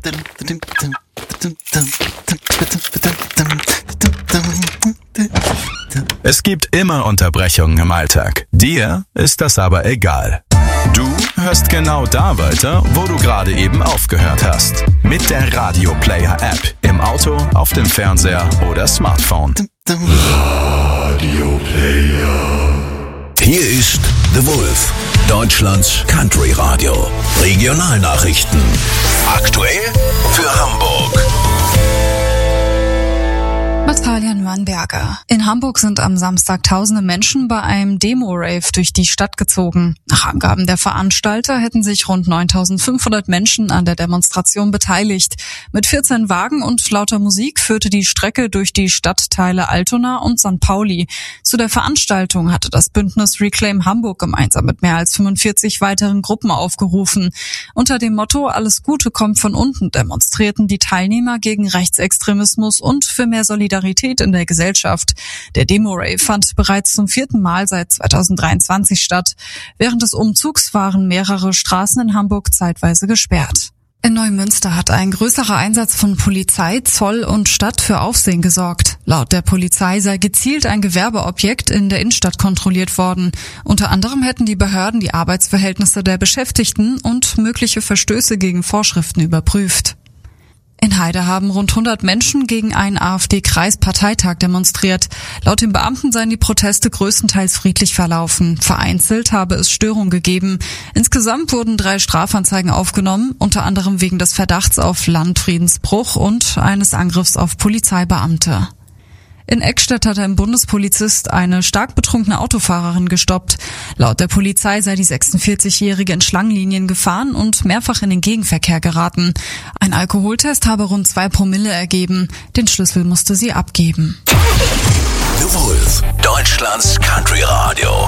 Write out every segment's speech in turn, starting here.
Es gibt immer Unterbrechungen im Alltag. Dir ist das aber egal. Du hörst genau da weiter, wo du gerade eben aufgehört hast. Mit der Radio Player App. Im Auto, auf dem Fernseher oder Smartphone. Radio Player. Hier ist The Wolf, Deutschlands Country Radio. Regionalnachrichten. Aktuell für Hamburg. Natalia Nürnberger. In Hamburg sind am Samstag tausende Menschen bei einem Demo-Rave durch die Stadt gezogen. Nach Angaben der Veranstalter hätten sich rund 9.500 Menschen an der Demonstration beteiligt. Mit 14 Wagen und lauter Musik führte die Strecke durch die Stadtteile Altona und St. Pauli. Zu der Veranstaltung hatte das Bündnis Reclaim Hamburg gemeinsam mit mehr als 45 weiteren Gruppen aufgerufen. Unter dem Motto "Alles Gute kommt von unten" demonstrierten die Teilnehmer gegen Rechtsextremismus und für mehr Solidarität in der Gesellschaft. Der Demo-Rave fand bereits zum 4. Mal seit 2023 statt. Während des Umzugs waren mehrere Straßen in Hamburg zeitweise gesperrt. In Neumünster hat ein größerer Einsatz von Polizei, Zoll und Stadt für Aufsehen gesorgt. Laut der Polizei sei gezielt ein Gewerbeobjekt in der Innenstadt kontrolliert worden. Unter anderem hätten die Behörden die Arbeitsverhältnnisse der Beschäftigten und mögliche Verstöße gegen Vorschriften überprüft. In Heide haben rund 100 Menschen gegen einen AfD-Kreisparteitag demonstriert. Laut den Beamten seien die Proteste größtenteils friedlich verlaufen. Vereinzelt habe es Störungen gegeben. Insgesamt wurden 3 Strafanzeigen aufgenommen, unter anderem wegen des Verdachts auf Landfriedensbruch und eines Angriffs auf Polizeibeamte. In Eckstedt hat ein Bundespolizist eine stark betrunkene Autofahrerin gestoppt. Laut der Polizei sei die 46-Jährige in Schlangenlinien gefahren und mehrfach in den Gegenverkehr geraten. Ein Alkoholtest habe rund 2 Promille ergeben. Den Schlüssel musste sie abgeben. The Wolf, Deutschlands Country Radio.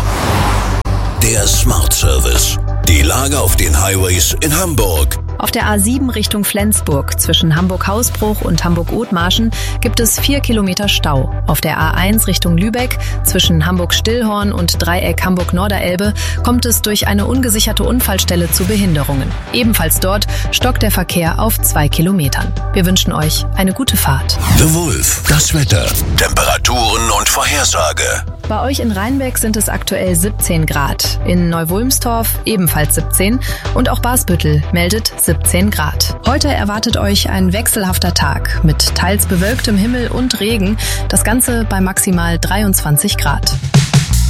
Der Smart Service. Die Lage auf den Highways in Hamburg. Auf der A7 Richtung Flensburg zwischen Hamburg-Hausbruch und Hamburg-Othmarschen gibt es 4 Kilometer Stau. Auf der A1 Richtung Lübeck zwischen Hamburg-Stillhorn und Dreieck Hamburg-Norderelbe kommt es durch eine ungesicherte Unfallstelle zu Behinderungen. Ebenfalls dort stockt der Verkehr auf 2 Kilometern. Wir wünschen euch eine gute Fahrt. The Wolf, das Wetter, Temperaturen und Vorhersage. Bei euch in Rheinbeck sind es aktuell 17 Grad. In Neu-Wulmstorf ebenfalls 17 und auch Basbüttel meldet 17 Grad. Heute erwartet euch ein wechselhafter Tag mit teils bewölktem Himmel und Regen. Das Ganze bei maximal 23 Grad.